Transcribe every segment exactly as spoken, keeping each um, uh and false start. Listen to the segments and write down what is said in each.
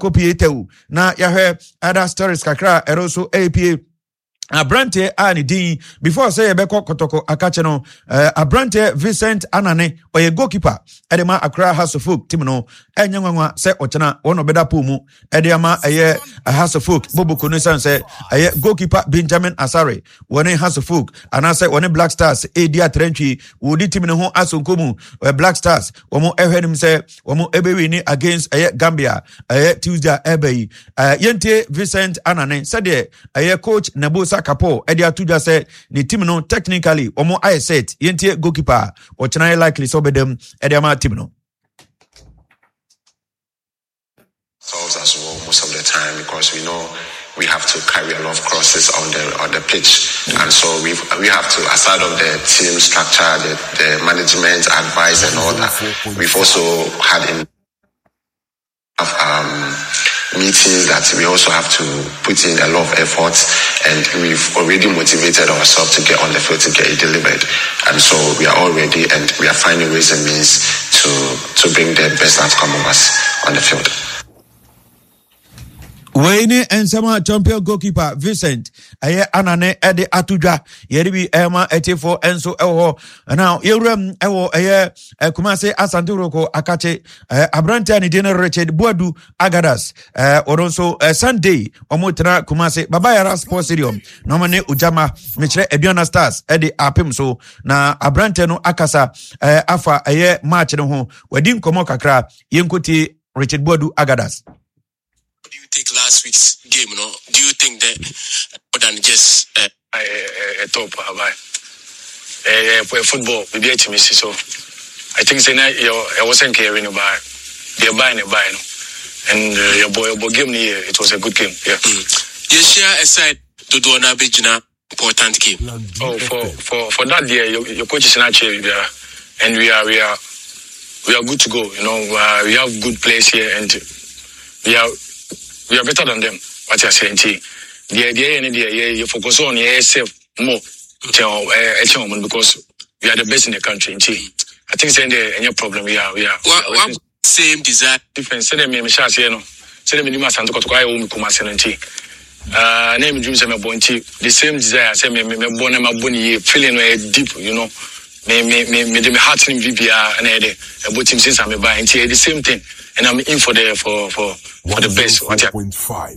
akopie tew na yahwe other stories kakra eroso A P A Abrante ani din before say ebeko kotoko akache no uh, Abrante Vincent Anane oye goalkeeper edema Accra House of Folk team no enyanwanwa say ochena wono beda pool mu edema eye House of Folk bobo kunu san say eye goalkeeper Benjamin Asare woni House of Folk ana say woni Black Stars Edia Trentry wodi team no ho asonkomu Black Stars womo ehwenim say womo ebewini against eye Gambia eye Tuesday ebei uh, yente Vincent Anane said eye coach Nebusa Kapo Edia Tuja say the team no technically omo I set yente goalkeeper or china likely so be them Edia ma team no solves as well most of the time because we know we have to carry a lot of crosses on the on the pitch, and so we we have to, aside of the team structure, the, the management advice and all that, we've also had in um meetings that we also have to put in a lot of effort, and we've already motivated ourselves to get on the field to get it delivered, and so we are all ready and we are finding ways and means to to bring the best outcome of us on the field. Wayne and sama champion goalkeeper Vincent aye Anane ede atudwa yeribi ema eighty-four enso ewo now yewrem ewo aye Kumase Asante Kotoko akache Abrante ani Dene Richard Boadu Agadas eh oronso Sunday omotra Kumase Babayara Sports Stadium no mane ujama mechre Aduana Stars ede apem so na Abrante no akasa afa aye match no ho wadi nkomo kakra yenkoti Richard Boadu Agadas. Do you think last week's game, you know, do you think that more than just uh, a top about uh, football, we be to so I think say I wasn't caring about they're buying a buy, and uh, your boy, your boy game here, it was a good game. Yeah. Mm. You share aside to do an Abidjan important game. Oh, for for for that year, your, your coach is not here, yeah, and we are we are we are good to go. You know, uh, we have good players here, and we are. We are better than them. What you are saying, the idea and the idea you focus on yourself more, because we are the best in the country. I think saying there any problem we are we are. What, what same desire difference? Say them me share say no. Say them me ma Asante Kotoko ayi omi kuma senenti. Uh, name dream say me bonti. The same desire say me me me born me born here feeling very deep, you know. Me me me me me heart in V B R and there. About him since I'm by and the same thing. And I'm in for the for for for the best. one oh point five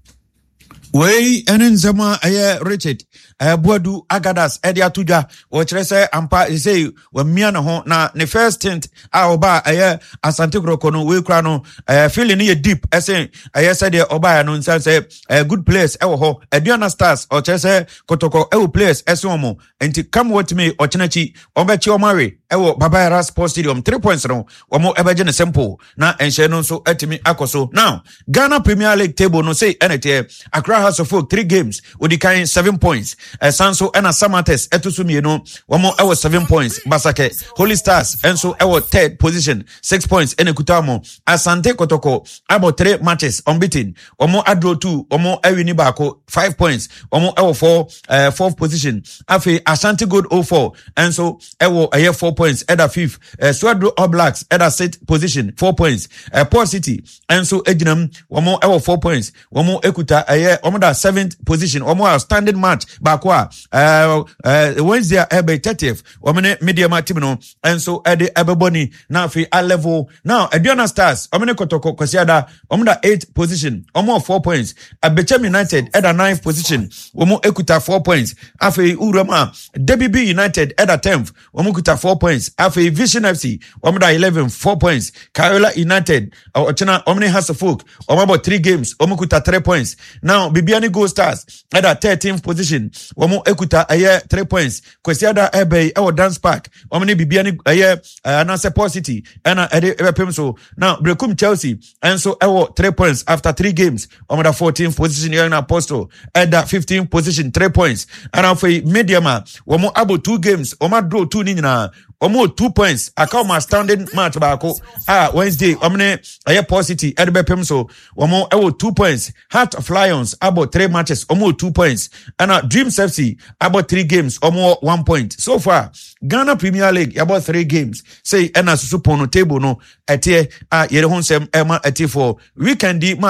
Way enen zama aye Richard aye Boadu Agadas edi atuja wo kire se ampa say wa mia na ho na ne first stint a oba aye Asante Kotoko no we kra no aye feeling ye deep esen aye say the oba no nsan say a good place e wo ho Aduana Stars o kire se Kotoko e wo place esen omo enti come what me o kinachi obechi o mare e wo Babayara Sports Stadium three points no omo ebeje ne simple na enhye no so atimi akoso now Ghana Premier League table no say enete Accra House of Folk three games with the kind seven points. Uh, Sanso and Samates etusumi you know one more our seven points. Basake Holy Stars and so our third position six points. Ene Kutamo Asante Kotoko about three matches unbeaten. One more Adro two. One more Ewini Bako five points. One more our four uh, fourth position. Afe Asante Good oh four and so our a year four points. Eda fifth. Uh, Swadro All Blacks Eda sixth position four points. Uh, Port City and so Ejinam one more our four points. One more Ekuta a year one more seventh position. One more outstanding match. Bakwa. Uh, uh, Wednesday, ebe thirtieth. One media team and so ede ebeboni now fi a level. Now Aduana Stars. One Kotoko Kosiada. One eighth position. One more four points. Abechem United at a ninth position. One more Ekuta four points. Afe Urama. D B B United at a tenth. One more Kuta four points. Afe Vision F C. One more eleven four points. Kayola United. Ochena Omni House of Folk. One about three games. One more Kuta three points. Now Bibiani Gold Stars at a thirteenth position. One more Ekuta a year three points. Kwesiada Ebe our dance park. One more Bibiani a year anase Port City and a Pemso. Now Brekum Chelsea and so our three points after three games. One more fourteenth position here in Apostle at the fifteenth position three points. And after Mediama one more about two games. One more draw two nina. One more two points. I call my standing match back. Ah, Wednesday. Omne aye Port City. Edbe Pemso. One more. I will two points. Heart of Lions. About three matches. Almost two points. And uh, Dreams F C. About three games. Almost one point. So far, Ghana Premier League. About three games. Say, and as supono table no. Etie. Ah, yere honsem ema etie for weekend.